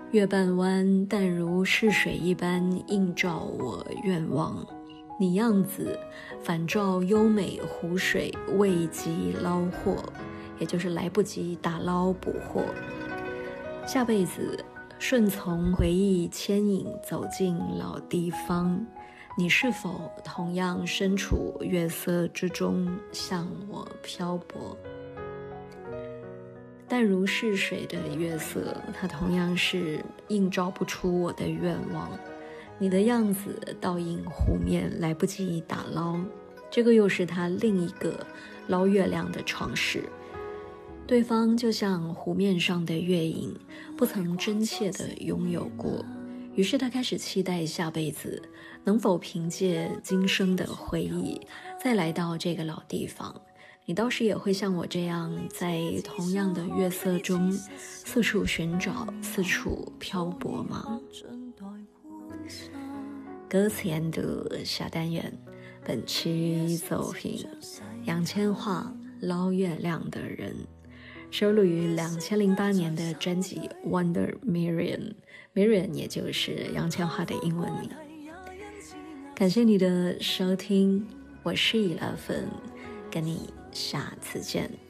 月半弯，淡如逝水一般映照我愿望。你样子反照优美湖水，未及捞获，也就是来不及打捞捕获。下辈子顺从回忆牵引走进老地方，你是否同样身处月色之中，向我漂泊？淡如逝水的月色，它同样是映照不出我的愿望。你的样子倒映湖面，来不及打捞，这个又是他另一个捞月亮的尝试。对方就像湖面上的月影，不曾真切地拥有过，于是他开始期待下辈子能否凭借今生的回忆再来到这个老地方。你倒是也会像我这样，在同样的月色中四处寻找，四处漂泊吗？歌词研读小单元，本期作品杨千嬅《捞月亮的人》，收录于2008年的专辑 Wonder Miriam， Miriam 也就是杨千嬅的英文名。感谢你的收听，我是11，跟你下次见。